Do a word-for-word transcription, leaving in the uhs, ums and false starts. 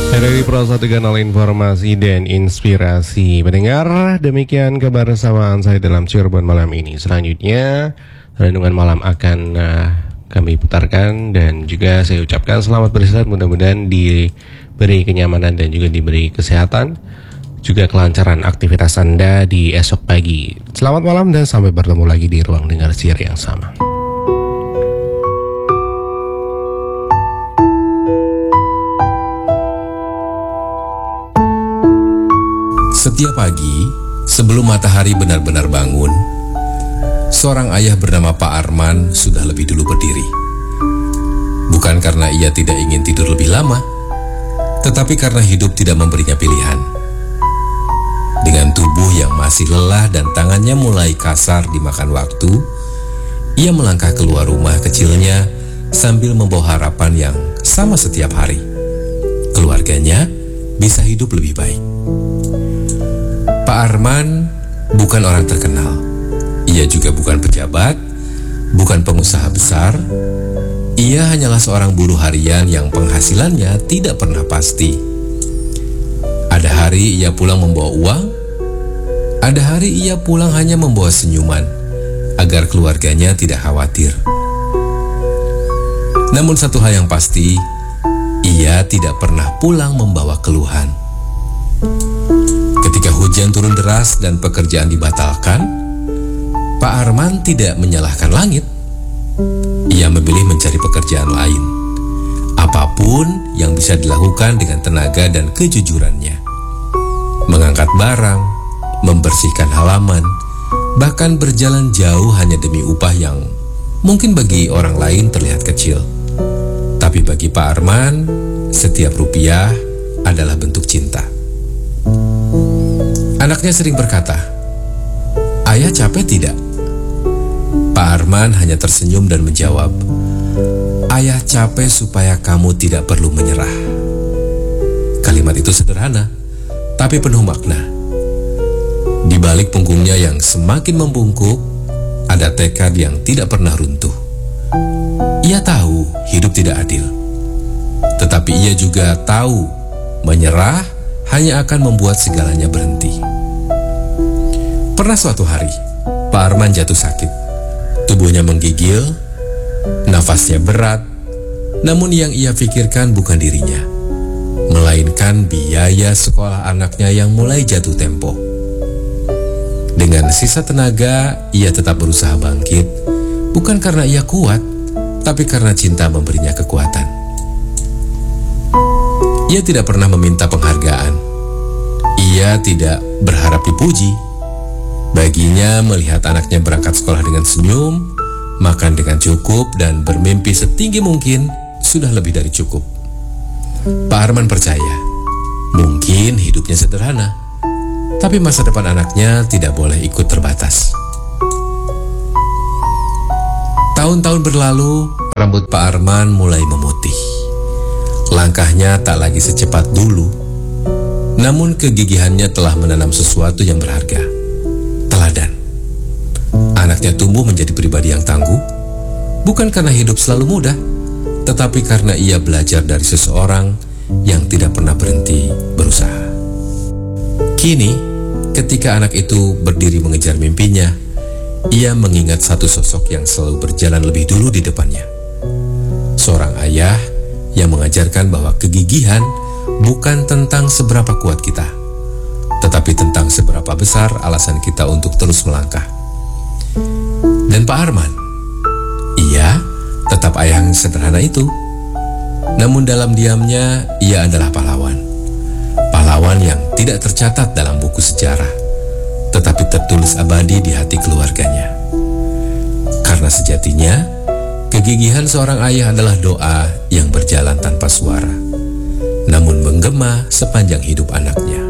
Dari Pro satu Kanal Informasi dan Inspirasi. Pendengar, demikian kebersamaan saya dalam Cirebon malam ini. Selanjutnya, Renungan Malam akan uh, kami putarkan dan juga saya ucapkan selamat beristirahat. Mudah-mudahan diberi kenyamanan dan juga diberi kesehatan, juga kelancaran aktivitas Anda di esok pagi. Selamat malam dan sampai bertemu lagi di ruang dengar siar yang sama. Setiap pagi, sebelum matahari benar-benar bangun, seorang ayah bernama Pak Arman sudah lebih dulu berdiri. Bukan karena ia tidak ingin tidur lebih lama, tetapi karena hidup tidak memberinya pilihan. Dengan tubuh yang masih lelah dan tangannya mulai kasar dimakan waktu, ia melangkah keluar rumah kecilnya sambil membawa harapan yang sama setiap hari. Keluarganya bisa hidup lebih baik. Pak Arman bukan orang terkenal. Ia juga bukan pejabat, bukan pengusaha besar. Ia hanyalah seorang buruh harian yang penghasilannya tidak pernah pasti. Ada hari ia pulang membawa uang, ada hari ia pulang hanya membawa senyuman, agar keluarganya tidak khawatir. Namun satu hal yang pasti, ia tidak pernah pulang membawa keluhan. Ketika hujan turun deras dan pekerjaan dibatalkan, Pak Arman tidak menyalahkan langit. Ia memilih mencari pekerjaan lain, apapun yang bisa dilakukan dengan tenaga dan kejujurannya. Mengangkat barang, membersihkan halaman, bahkan berjalan jauh hanya demi upah yang mungkin bagi orang lain terlihat kecil. Tapi bagi Pak Arman, setiap rupiah adalah bentuk cinta. Anaknya sering berkata, "Ayah capek tidak?" Pak Arman hanya tersenyum dan menjawab, "Ayah capek supaya kamu tidak perlu menyerah." Kalimat itu sederhana, tapi penuh makna. Di balik punggungnya yang semakin membungkuk, ada tekad yang tidak pernah runtuh. Ia tahu hidup tidak adil, tetapi ia juga tahu menyerah hanya akan membuat segalanya berhenti. Pernah suatu hari, Pak Arman jatuh sakit. Tubuhnya menggigil, nafasnya berat, namun yang ia pikirkan bukan dirinya, melainkan biaya sekolah anaknya yang mulai jatuh tempo. Dengan sisa tenaga, ia tetap berusaha bangkit, bukan karena ia kuat, tapi karena cinta memberinya kekuatan. Ia tidak pernah meminta penghargaan. Ia tidak berharap dipuji. Baginya, melihat anaknya berangkat sekolah dengan senyum, makan dengan cukup, dan bermimpi setinggi mungkin sudah lebih dari cukup. Pak Arman percaya, mungkin hidupnya sederhana, tapi masa depan anaknya tidak boleh ikut terbatas. Tahun-tahun berlalu, rambut Pak Arman mulai memutih. Langkahnya tak lagi secepat dulu, namun kegigihannya telah menanam sesuatu yang berharga. Teladan. Anaknya tumbuh menjadi pribadi yang tangguh, bukan karena hidup selalu mudah, tetapi karena ia belajar dari seseorang yang tidak pernah berhenti berusaha. Kini, ketika anak itu berdiri mengejar mimpinya, ia mengingat satu sosok yang selalu berjalan lebih dulu di depannya. Seorang ayah yang mengajarkan bahwa kegigihan bukan tentang seberapa kuat kita, tetapi tentang seberapa besar alasan kita untuk terus melangkah. Dan Pak Arman, ia tetap ayah yang sederhana itu. Namun dalam diamnya, ia adalah pahlawan. Pahlawan yang tidak tercatat dalam buku sejarah, tetapi tertulis abadi di hati keluarganya. Karena sejatinya, kegigihan seorang ayah adalah doa yang berjalan tanpa suara, namun menggema sepanjang hidup anaknya.